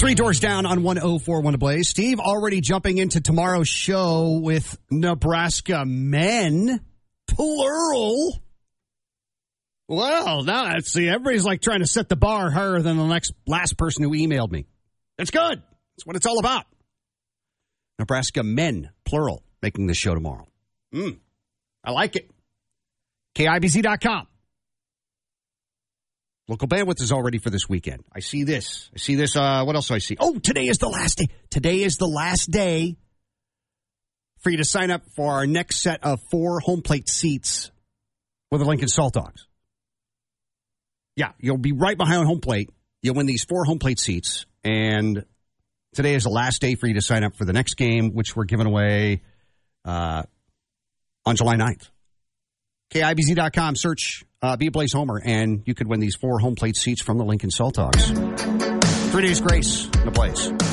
Three doors down on 104.1 The Blaze. Steve already jumping into tomorrow's show with Nebraska men, plural. Well, now see, everybody's like trying to set the bar higher than the last person who emailed me. That's good. That's what it's all about. Nebraska men, plural, making the show tomorrow. I like it. KIBZ.com. Local bandwidth is all ready for this weekend. I see this. What else do I see? Oh, today is the last day. Today is the last day for you to sign up for our next set of 4 home plate seats with the Lincoln Salt Dogs. Yeah, you'll be right behind home plate. You'll win these 4 home plate seats. And today is the last day for you to sign up for the next game, which we're giving away on July 9th. KIBZ.com, search Be a Blaze Homer, and you could win these 4 home plate seats from the Lincoln Salt Dogs. 3 days grace in the Blaze.